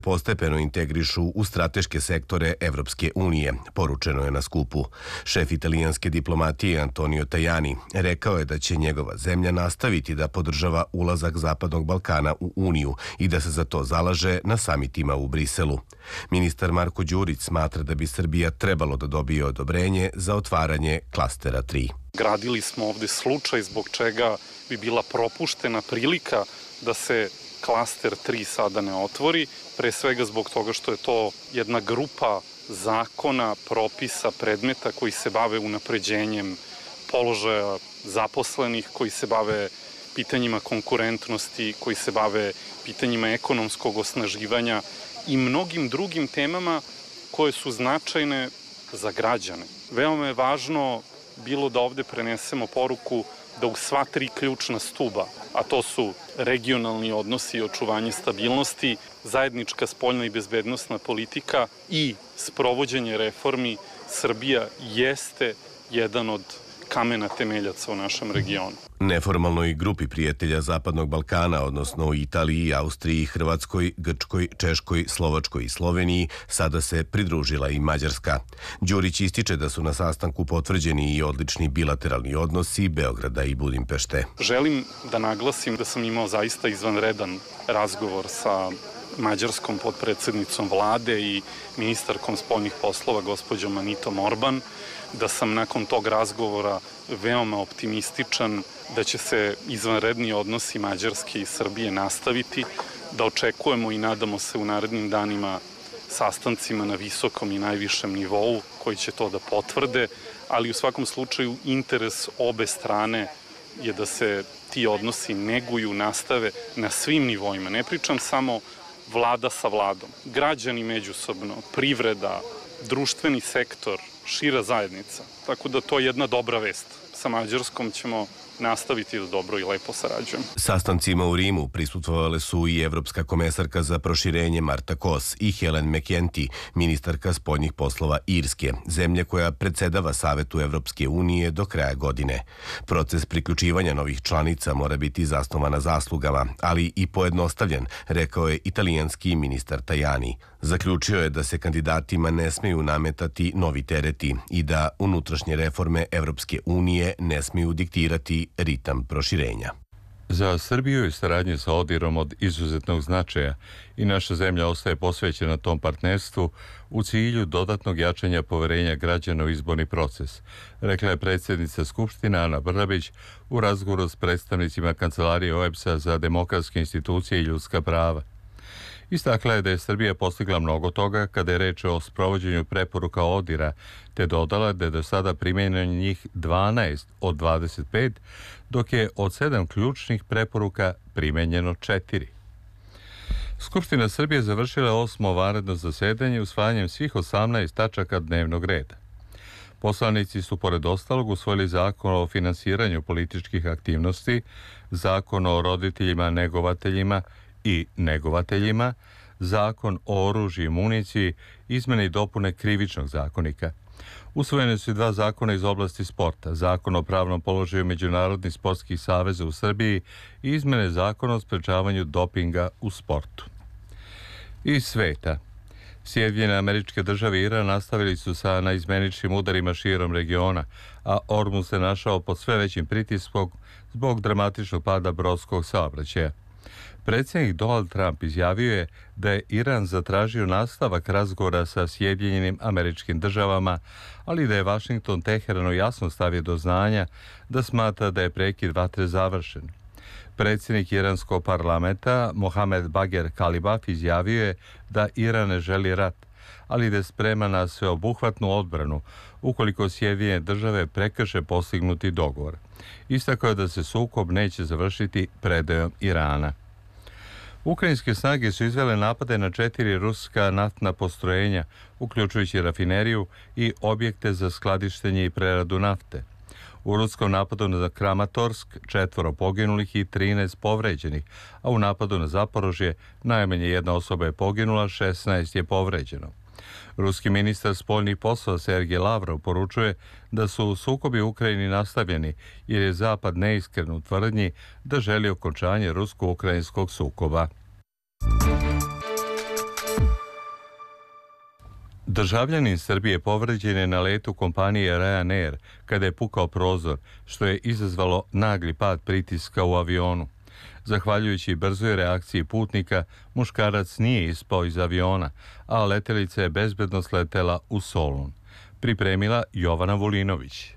postepeno integrišu u strateške sektore Evropske unije, poručeno je na skupu. Šef italijanske diplomatije Antonio Tajani rekao je da će njegova zemlja nastaviti da podržava ulazak Zapadnog Balkana u Uniju i da se za to zalaže na samitima u Briselu. Ministar Marko Đurić smatra da bi Srbija trebalo da dobije odobrenje za otvaranje klastera 3. Gradili smo ovde slučaj zbog čega bi bila propuštena prilika da se klaster 3 sada ne otvori, pre svega zbog toga što je to jedna grupa zakona, propisa, predmeta koji se bave unapređenjem položaja zaposlenih, koji se bave pitanjima konkurentnosti, koji se bave pitanjima ekonomskog osnaživanja i mnogim drugim temama koje su značajne za građane. Veoma je važno bilo da ovde prenesemo poruku da u sva 3 ključna stuba, a to su regionalni odnosi i očuvanje stabilnosti, zajednička spoljna i bezbednosna politika i sprovođenje reformi, Srbija jeste jedan od kamena temeljaca u našem regionu. Neformalnoj grupi prijatelja Zapadnog Balkana, odnosno u Italiji, Austriji, Hrvatskoj, Grčkoj, Češkoj, Slovačkoj i Sloveniji, sada se pridružila i Mađarska. Đurić ističe da su na sastanku potvrđeni i odlični bilateralni odnosi Beograda i Budimpešte. Želim da naglasim da sam imao zaista izvanredan razgovor sa mađarskom potpredsednicom vlade i ministarkom spoljnih poslova gospođom Anitom Orban, da sam nakon tog razgovora veoma optimističan da će se izvanredni odnosi Mađarske i Srbije nastaviti, da očekujemo i nadamo se u narednim danima sastancima na visokom i najvišem nivou koji će to da potvrde, ali u svakom slučaju interes obe strane je da se ti odnosi neguju, nastave na svim nivoima. Ne pričam samo vlada sa vladom, građani međusobno, privreda, društveni sektor, šira zajednica. Tako da to je jedna dobra vest. Sa Mađarskom ćemo nastaviti da dobro i lepo sarađujemo. Sastancima u Rimu prisustvovale su i evropska komesarka za proširenje Marta Kos i Helen McEntee, ministarka spoljnih poslova Irske, zemlje koja predsedava Savetu Evropske unije do kraja godine. Proces priključivanja novih članica mora biti zasnovan na zaslugama, ali i pojednostavljen, rekao je italijanski ministar Tajani. Zaključio je da se kandidatima ne smeju nametati novi tereti i da unutrašnje reforme Evropske unije ne smeju diktirati ritam proširenja. Za Srbiju je saradnje sa ODIR-om od izuzetnog značaja i naša zemlja ostaje posvećena tom partnerstvu u cilju dodatnog jačanja poverenja građana u izborni proces, rekla je predsjednica Skupštine Ana Brnabić u razgovoru s predstavnicima Kancelarije OEBS-a za demokratske institucije i ljudska prava. Istakla je da je Srbija postigla mnogo toga kada je reč o sprovođenju preporuka ODIR-a, te dodala da je do sada primenjeno njih 12 od 25, dok je od 7 ključnih preporuka primenjeno 4. Skupština Srbije završila 8. vanredno zasedanje usvajanjem svih 18 tačaka dnevnog reda. Poslanici su pored ostalog usvojili zakon o finansiranju političkih aktivnosti, zakon o roditeljima, negovateljima i negovateljima, zakon o oružju i municiji, izmene i dopune Krivičnog zakonika. Usvojene su i 2 zakona iz oblasti sporta, zakon o pravnom položaju međunarodnih sportskih saveza u Srbiji i izmene zakona o sprečavanju dopinga u sportu. Iz sveta. Sjedinjene Američke Države i Iran nastavili su sa naizmeničnim udarima širom regiona, a Ormuz se našao pod sve većim pritiskom zbog dramatičnog pada brodskog saobraćaja. Predsjednik Donald Trump izjavio je da je Iran zatražio nastavak razgovora sa Sjedinjenim Američkim Državama, ali da je Vašington Teheranu jasno stavio do znanja da smatra da je prekid vatre završen. Predsjednik iranskog parlamenta Mohamed Bager Kalibaf izjavio je da Iran ne želi rat, ali da je spreman na sveobuhvatnu odbranu ukoliko Sjedinjene Države prekrše postignuti dogovor. Istakao je da se sukob neće završiti predajom Irana. Ukrajinske snage su izvele napade na 4 ruska naftna postrojenja, uključujući rafineriju i objekte za skladištenje i preradu nafte. U ruskom napadu na Kramatorsk 4 poginulih i 13 povređenih, a u napadu na Zaporožje najmanje 1 osoba je poginula, 16 je povređeno. Ruski ministar spoljnih poslova Sergej Lavrov poručuje da su sukobi u Ukrajini nastavljeni jer je Zapad neiskren u tvrdnji da želi okončanje rusko-ukrajinskog sukoba. Državljanin Srbije povređen je na letu kompanije Ryanair kada je pukao prozor, što je izazvalo nagli pad pritiska u avionu. Zahvaljujući brzoj reakciji putnika, muškarac nije ispao iz aviona, a letelica je bezbedno sletela u Solun. Pripremila Jovana Volinović.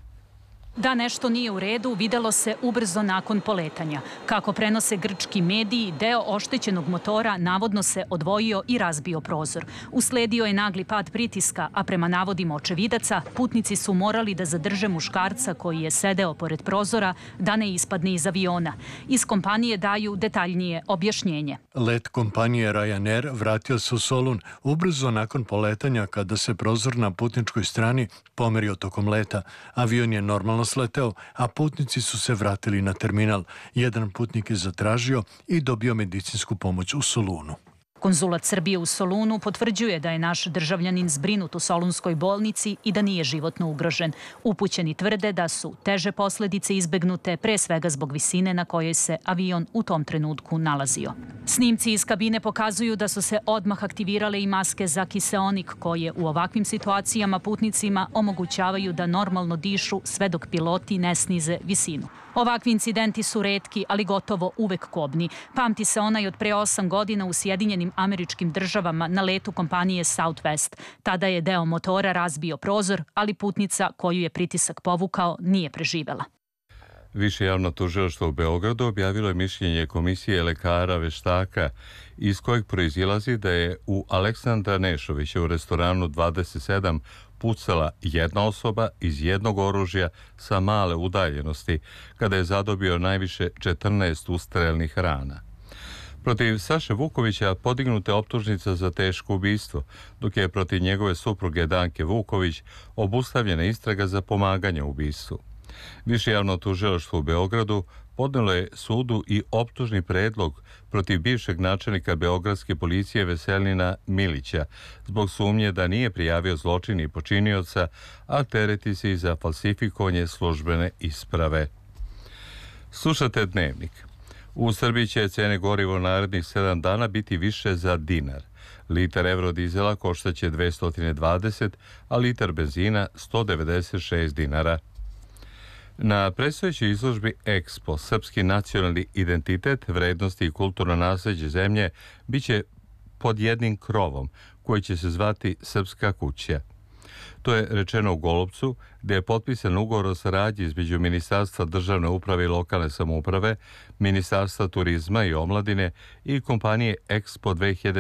Da nešto nije u redu videlo se ubrzo nakon poletanja. Kako prenose grčki mediji, deo oštećenog motora navodno se odvojio i razbio prozor. Usledio je nagli pad pritiska, a prema navodima očevidaca, putnici su morali da zadrže muškarca koji je sedeo pored prozora da ne ispadne iz aviona. Iz kompanije daju detaljnije objašnjenje. Let kompanije Ryanair vratio se u Solun ubrzo nakon poletanja kada se prozor na putničkoj strani pomerio tokom leta. Avion je normalno sleteo, a putnici su se vratili na terminal. Jedan putnik je zatražio i dobio medicinsku pomoć u Solunu. Konzulat Srbije u Solunu potvrđuje da je naš državljanin zbrinut u solunskoj bolnici i da nije životno ugrožen. Upućeni tvrde da su teže posledice izbegnute pre svega zbog visine na kojoj se avion u tom trenutku nalazio. Snimci iz kabine pokazuju da su se odmah aktivirale i maske za kiseonik koje u ovakvim situacijama putnicima omogućavaju da normalno dišu sve dok piloti ne snize visinu. Ovakvi incidenti su retki, ali gotovo uvek kobni. Pamti se onaj od pre 8 godina u Sjedinjenim Američkim Državama na letu kompanije Southwest. Tada je deo motora razbio prozor, ali putnica koju je pritisak povukao nije preživela. Više javno tužilaštvo u Beogradu objavilo je mišljenje komisije lekara veštaka iz kojeg proizilazi da je u Aleksandra Nešovića u restoranu 27 pucala jedna osoba iz jednog oružja sa male udaljenosti kada je zadobio najviše 14 ustrelnih rana. Protiv Saše Vukovića podignuta je optužnica za teško ubistvo, dok je protiv njegove supruge Danke Vuković obustavljena istraga za pomaganje u ubistvu. Više javno tužilaštvo u Beogradu podnelo je sudu i optužni predlog protiv bivšeg načelnika beogradske policije Veselina Milića zbog sumnje da nije prijavio zločin i počinioca, a tereti se i za falsifikovanje službene isprave. Slušate Dnevnik. U Srbiji će cene goriva narednih 7 dana biti više za dinar. Litar eurodizela koštaće 220, a litar benzina 196 dinara. Na predstojećoj izložbi Expo Srpski nacionalni identitet, vrednosti i kulturno nasleđe zemlje biće pod jednim krovom koji će se zvati Srpska kuća. To je rečeno u Golupcu, gde je potpisan ugovor o saradnji između Ministarstva državne uprave i lokalne samouprave, Ministarstva turizma i omladine i kompanije Expo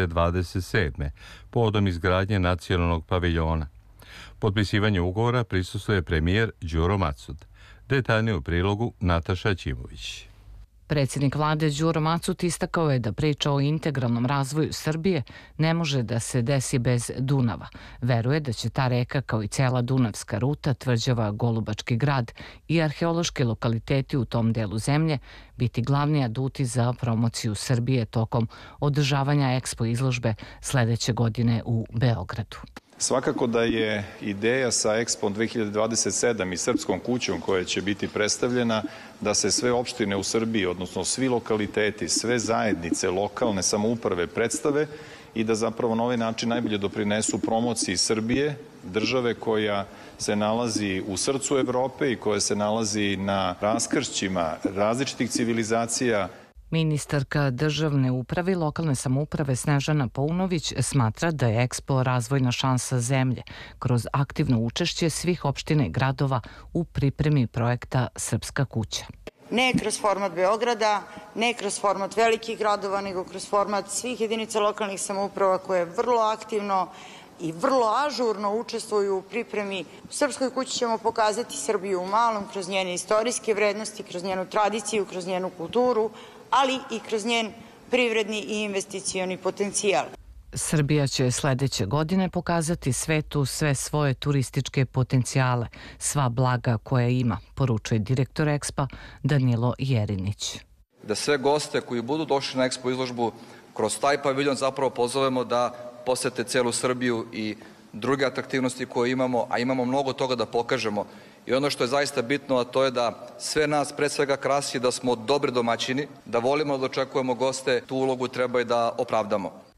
2027. povodom izgradnje nacionalnog paviljona. Potpisivanju ugovora prisustvuje premijer Đuro Macud. Detaljnije u prilogu Nataša Ćimović. Predsjednik vlade Đuro Macud istakao je da priča o integralnom razvoju Srbije ne može da se desi bez Dunava. Veruje da će ta reka kao i cela Dunavska ruta, tvrđava Golubački grad i arheološki lokaliteti u tom delu zemlje biti glavni aduti za promociju Srbije tokom održavanja Expo izložbe sledeće godine u Beogradu. Svakako da je ideja sa Expo 2027 i Srpskom kućom koja će biti predstavljena da se sve opštine u Srbiji, odnosno svi lokaliteti, sve zajednice, lokalne samouprave predstave i da zapravo na ovaj način najbolje doprinesu promociji Srbije, države koja se nalazi u srcu Evrope i koja se nalazi na raskršćima različitih civilizacija. Ministarka državne uprave i lokalne samouprave Snežana Paunović smatra da je Expo razvojna šansa zemlje kroz aktivno učešće svih opština i gradova u pripremi projekta Srpska kuća. Ne kroz format Beograda, ne kroz format velikih gradova, nego kroz format svih jedinica lokalnih samouprava koje vrlo aktivno i vrlo ažurno učestvuju u pripremi. U Srpskoj kući ćemo pokazati Srbiju u malom kroz njene istorijske vrednosti, kroz njenu tradiciju, kroz njenu kulturu, ali i kroz njen privredni i investicioni potencijal. Srbija će sledeće godine pokazati svetu sve svoje turističke potencijale, sva blaga koja ima, poručuje direktor Expa Danilo Jerinić. Da sve goste koji budu došli na Expo izložbu kroz taj paviljon zapravo pozovemo da posete celu Srbiju i druge atraktivnosti koje imamo, a imamo mnogo toga da pokažemo. I ono što je zaista bitno, a to je da sve nas pre svega krasi da smo dobri domaćini, da volimo da očekujemo goste, tu ulogu treba i da opravdamo.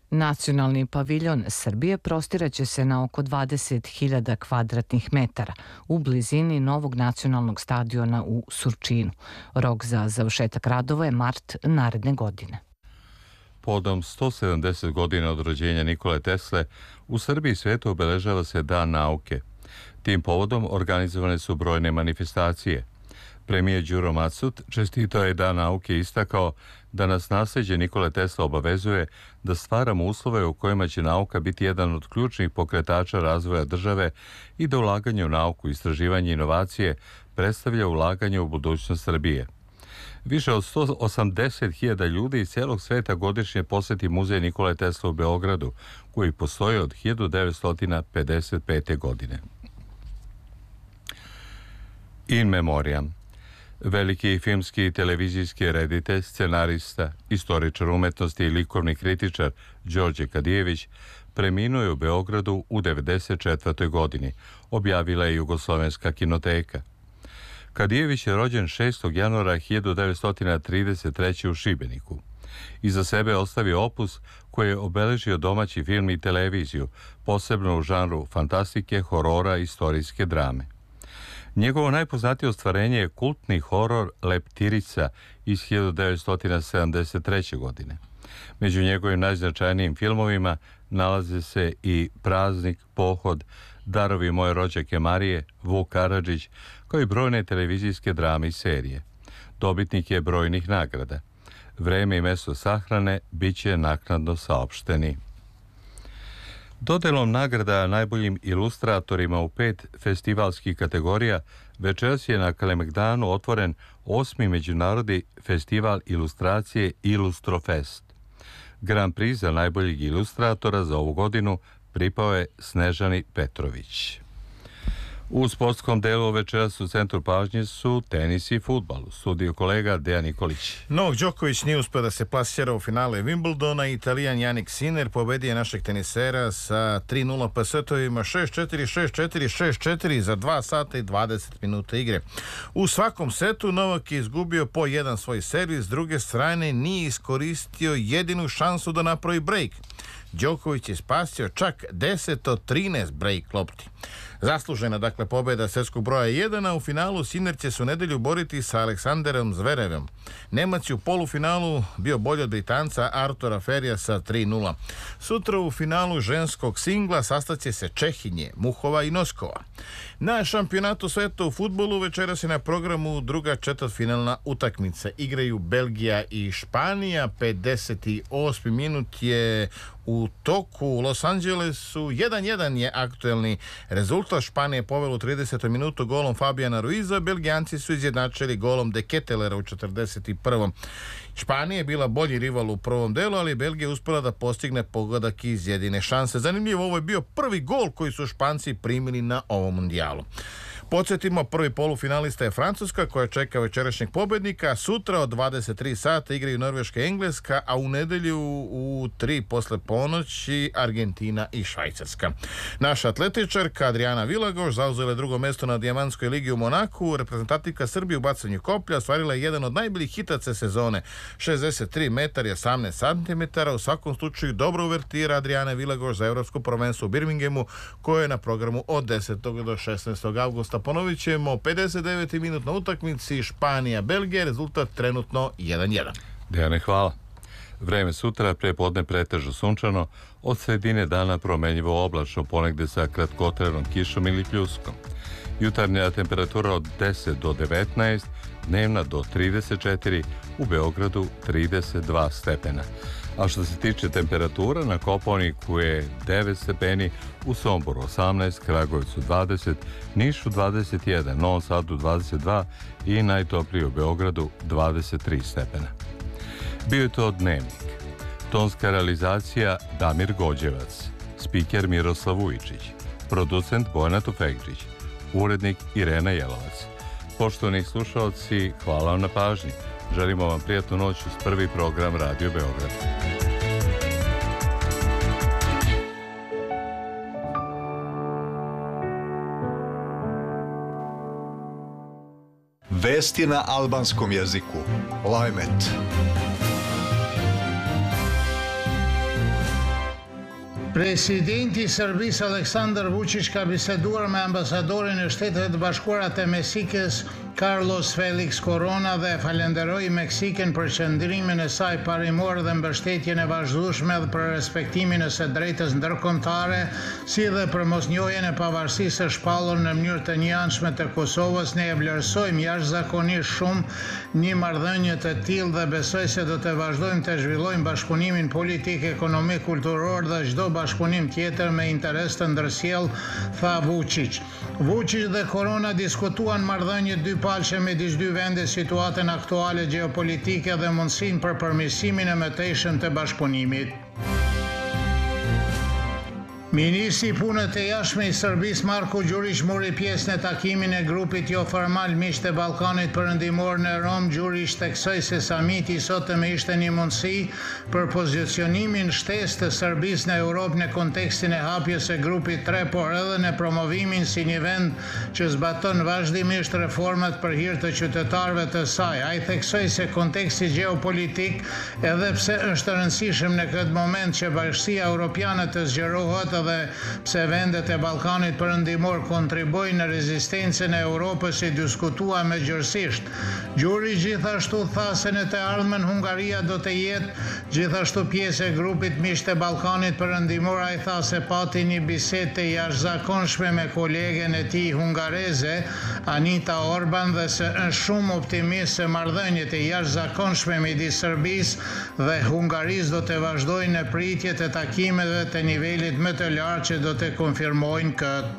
Nacionalni paviljon Srbije prostiraće se na oko 20.000 kvadratnih metara u blizini novog nacionalnog stadiona u Surčinu. Rok za završetak radova je mart naredne godine. Povodom 170 godina od rođenja Nikole Tesle, u Srbiji i svijetu obeležava se Dan nauke. Tim povodom organizovane su brojne manifestacije. Premijer Đuro Macut čestitao je Dan nauke i istakao da nas nasljeđe Nikole Tesla obavezuje da stvaramo uslove u kojima će nauka biti jedan od ključnih pokretača razvoja države i da ulaganje u nauku, istraživanje i inovacije predstavlja ulaganje u budućnost Srbije. Više od 180.000 ljudi iz cijelog sveta godišnje posjeti muzej Nikole Tesla u Beogradu, koji postoji od 1955. godine. In memoriam. Veliki filmski i televizijski reditelj, scenarista, istoričar umetnosti i likovni kritičar Đorđe Kadijević preminuo je u Beogradu u 1994. godini, objavila je Jugoslovenska kinoteka. Kadijević je rođen 6. januara 1933. u Šibeniku. Iza sebe ostavio opus koji je obeležio domaći film i televiziju, posebno u žanru fantastike, horora i istorijske drame. Njegovo najpoznatije ostvarenje je kultni horor Leptirica iz 1973. godine. Među njegovim najznačajnijim filmovima nalaze se i Praznik, Pohod, Darovi moje rođake Marije, Vuk Karadžić, kao i brojne televizijske drame i serije. Dobitnik je brojnih nagrada. Vreme i mesto sahrane bit će naknadno saopšteni. Dodelom nagrada najboljim ilustratorima u 5 festivalskih kategorija večeras je na Kalemegdanu otvoren 8. međunarodni festival ilustracije Ilustrofest. Grand Prix za najboljeg ilustratora za ovu godinu pripao je Snežani Petrović. U sportskom delu večeras u centru pažnje su tenis i fudbal. U studiju kolega Dejan Nikolić. Novak Đoković nije uspio da se plasira u finale Wimbledona. Italijan Jannik Sinner pobedio našeg tenisera sa 3-0 pa setovima 6-4, 6-4, 6-4 za 2 sata i 20 minuta igre. U svakom setu Novak je izgubio po jedan svoj servis, s druge strane nije iskoristio jedinu šansu da napravi break. Đoković je spasio čak 10 od 13 break lopti. Zaslužena, dakle, pobjeda svjetskog broja 1, a u finalu Sinner će se u nedelju boriti sa Aleksanderom Zverevem. Nemac je u polufinalu bio bolji od Britanca Artura Ferija sa 3-0. Sutra u finalu ženskog singla sastaće se Čehinje, Muhova i Noskova. Na šampionatu sveta u fudbalu večeras je na programu druga četvrtfinalna utakmica. Igraju Belgija i Španija, 58. minut je u toku. U Los Angelesu 1-1 je aktuelni rezultat. Španija je povela u 30. minutu golom Fabiana Ruiza, Belgijanci su izjednačili golom De Ketelera u 41. Španija je bila bolji rival u prvom delu, ali Belgija je uspjela da postigne pogodak iz jedine šanse. Zanimljivo, ovo je bio prvi gol koji su Španci primili na ovom mundijalu. Podsjetimo, prvi polufinalista je Francuska koja čeka večerašnjeg pobednika. Sutra od 23 sata igraju Norveška i Engleska, a u nedelju u 3 posle ponoći Argentina i Švajcarska. Naša atletičarka Adriana Vilagoš zauzela je drugo mesto na Dijamantskoj ligi u Monaku. Reprezentativka Srbije u bacanju koplja ostvarila je jedan od najboljih hitaca sezone. 63 metara i 18 cm. U svakom slučaju dobro uvertira Adriana Vilagoš za evropsko prvenstvo u Birminghamu, koje je na programu od 10. do 16. avgusta. Ponovit ćemo 59. minut na utakmici Španija-Belgija, rezultat trenutno 1-1. Dejane, hvala. Vreme sutra, prepodne pretežno sunčano, od sredine dana promenljivo oblačno, ponegde sa kratkotrenom kišom ili pljuskom. Jutarnja temperatura od 10 do 19, dnevna do 34, u Beogradu 32 stepena. A što se tiče temperatura, na Kopaoniku je 9 stepeni, u Somboru 18, Kragujevcu 20, Nišu 21, Novom Sadu 22 i najtopliji u Beogradu 23 stepena. Bio je to Dnevnik. Tonska realizacija Damir Gođevac, spiker Miroslav Vujičić, producent Bojana Tufekđić, urednik Irena Jelovac. Poštovani slušalci, hvala vam na pažnji. Želimo vam prijatnu noć uz prvi program Radio Beograd. Vesti na albanskom jeziku. Lajmet. Presidenti i Serbisë Aleksandar Vučić ka biseduar me ambasadorin e Shtetet e Bashkuara të Meksikës Carlos Felix Corona dhe falenderoi Meksikën për qëndrimin e saj parimor dhe mbështetjen e vazhdueshme dhe për respektimin e së drejtës ndërkombëtare, si dhe për mosnjohjen e pavarësisë së shpallur në mënyrë të njëanshme të Kosovës. Ne e vlerësojmë jashtëzakonisht shumë një marrëdhënie të tillë dhe besoj se do të vazhdojmë të zhvillojmë bashkëpunimin politik, ekonomik, kulturor dhe çdo bashkëpunim tjetër me interes të ndërsjell, tha Vučić. Vučić dhe Corona diskutuan marrëdhënie dypalqe midis dy vende, situatën aktuale gjeopolitike dhe mundësinë për përmirësimin e mëtejshëm të bashkëpunimit. Ministri i Punëve të Jashtme i Serbisë Marko Đurić mori pjesë në takimin e grupit jo formal miqtë e Ballkanit Perëndimor në Rom. Đurić theksoi se samiti i sotëm ishte një mundësi për pozicionimin shtesë të Serbisë në Europë në kontekstin e hapjes së grupit 3, por edhe në promovimin si një vend që zbaton vazhdimisht reformat për hir të qytetarëve të saj. Ai theksoi se konteksti gjeopolitik, edhe pse është e rëndësishëm në këtë moment që Bashkia Evropiane të zgjerohet dhe pse vendet e Ballkanit Perëndimor kontribuojnë në rezistencën e Europës, i diskutua me gjërësisht. Gjuri gjithashtu tha se në të ardhmen Hungaria do të jetë gjithashtu pjesë e grupit miqtë e Ballkanit Perëndimor. Ai tha se pati një bisedë të jashtëzakonshme me kolegen e tij hungareze, Anita Orban, dhe se është shumë optimist se marrëdhëniet e jashtëzakonshme midis Serbisë dhe Hungarisë do të vazhdojnë në pritje të takimeve të nivelit më të lartë që do të konfirmojnë këtë.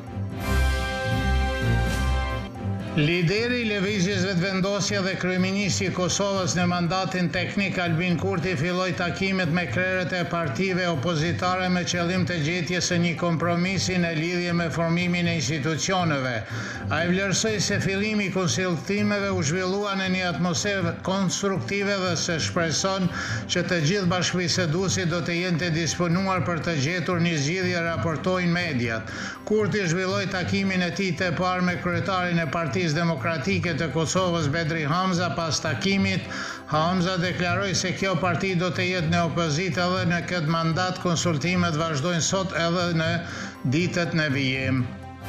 Lideri i lëvizjes vetëvendosje dhe kryeministri i Kosovës në mandatin teknik Albin Kurti filloi takimet me krerët e partive opozitare me qëllim të gjetjes së një kompromisi në lidhje me formimin e institucioneve. Ai vlerësoi se fillimi i konsultimeve u zhvillua në një atmosferë konstruktive dhe se shpreson që të gjithë bashkëbiseduesit do të jenë të disponuar për të gjetur një zgjidhje, raportojnë mediat. Kurti zhvilloi takimin e tij të parë me kryetarin e Partisë Demokratike të Kosovës Bedri Hamza. Pas takimit, Hamza deklaroi se kjo parti do të jetë në opozitë edhe në këtë mandat. Konsultimet vazhdojnë sot edhe në ditët në vijim.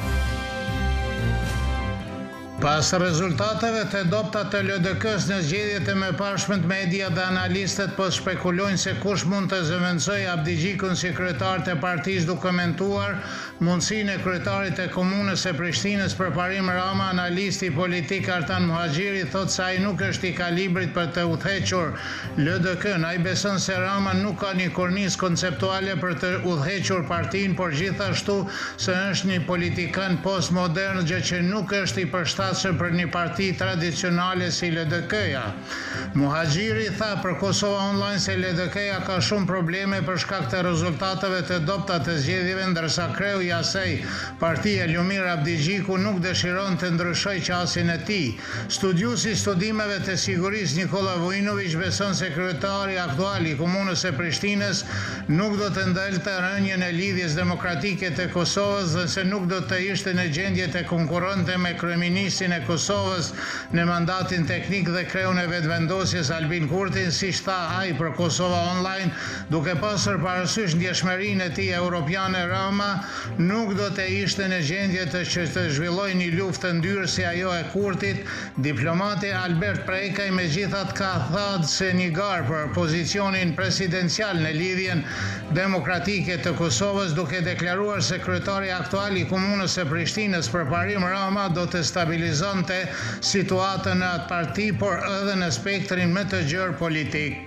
Pas rezultateve të dobta të LDK-s në zgjedhjet e mëparshme, media dhe analistët po spekulojnë se kush mund të zëvendësojë Abdigjikun si kryetar të partisë, duke komentuar mundësinë e kryetarit të komunës së Prishtinës përparim Rama. Analisti politik Artan Muhaxhiri thotë se ai nuk është i kalibrit për të udhëhequr LDK-n. Ai beson se Rama nuk ka një kornizë konceptuale për të udhëhequr partinë, por gjithashtu se është një politikan postmodern, gjë që nuk është i përshtatshëm për një parti tradicionale si LDK-ja. Muhaxhiri tha për Kosova Online se LDK-ja ka shumë probleme për shkak të rezultateve të dobta të zgjedhjeve, ndërsa kreu i asaj partia Lumir Abdigjiku nuk dëshiron të ndryshojë qasjen e tij. Studiuesi i studimeve të sigurisë Nikola Vujinović beson se kryetari aktual i komunës së Prishtinës nuk do të ndalte rënien e lidhjes demokratike të Kosovës dhe se nuk do të ishte në gjendje të konkurronte me kryeministin e Kosovës në mandatin teknik dhe kreun e vetëvendosjes Albin Kurtin, siç tha ai për Kosova Online, duke pasur parasysh ndjeshmërinë e tij europiane. Rama nuk do të ishte në gjendje të zhvillojë një luftë të ndyrë si ajo e Kurtit. Diplomati Albert Prekaj megjithatë ka thënë se një garë për pozicionin presidencial në lidhjen demokratike të Kosovës, duke deklaruar se kryetari aktual i komunës së Prishtinës përparim Rama do të stabilizonte situatën në atë parti, por edhe në spektrin më të gjerë politik.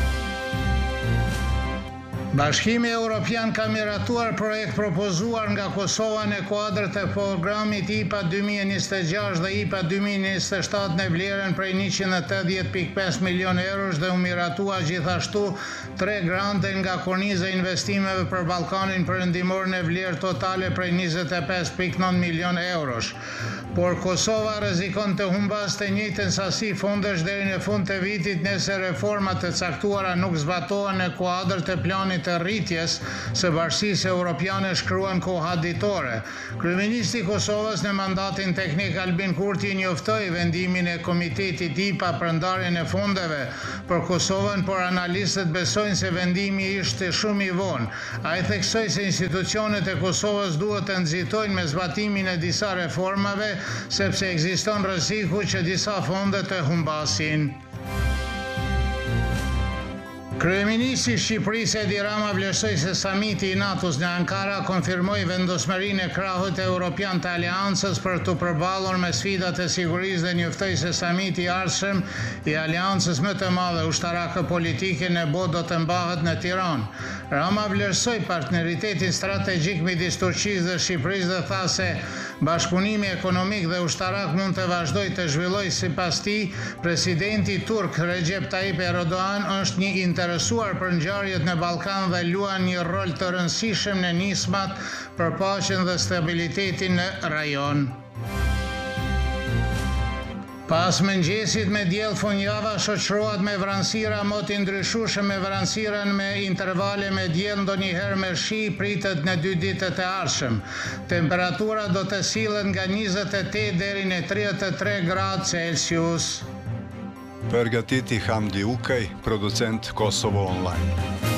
Bashkimi Evropian ka miratuar projekt propozuar nga Kosova në kuadër të programit IPA 2026 dhe IPA 2027 në vlerën prej 180.5 milion eurosh dhe u miratua gjithashtu 3 grante nga korniza e investimeve për Ballkanin Perëndimor në vlerë totale prej 25.9 milion eurosh. Por Kosova rrezikon të humbaste të njëjtën sasi fondesh deri në fund të vitit nëse reformat të caktuara nuk zbatohen në kuadër të planit të rritjes së Bashkisë Evropiane shkruan koha ditore. Kryeministri i Kosovës në mandatin teknik Albin Kurti njoftoi vendimin e Komitetit IPA për ndarjen e fondeve për Kosovën, por analistët besojnë se vendimi ishte shumë i vonë. Ai theksoi se institucionet e Kosovës duhet të nxitojnë me zbatimin e disa reformave, sepse ekziston rreziku që disa fonde të humbasin. Kryeministri i Shqipërisë Edi Rama vlerësoi se samiti i NATO-s në Ankara konfirmoi vendosmërinë e krahut evropian të aleancës për të përballur me sfidat e sigurisë dhe njoftoi se samiti i ardhshëm i aleancës më të madhe ushtarake politike në botë do të mbahet në Tiranë. Rama vlerësoi partneritetin strategjik midis Turqisë dhe Shqipërisë dhe tha se bashkëpunimi ekonomik dhe ushtarak mund të vazhdojë të zhvillojë. Sipas tij, presidenti turk Recep Tayyip Erdogan është një interesuar për ngjarjet në Ballkan dhe luan një rol të rëndësishëm në nismat për paqen dhe stabilitetin në rajon. Pas mëngjesit me diell funjava shoqërohet me vranësira më të ndryshueshme me vranësirën me intervale me diell ndonjëherë me shi pritet në 2 ditët e ardhshëm. Temperatura do të sillet nga 28 deri në 33 gradë Celsius. Përgatiti Hamdi Ukaj, producent Kosovo Online.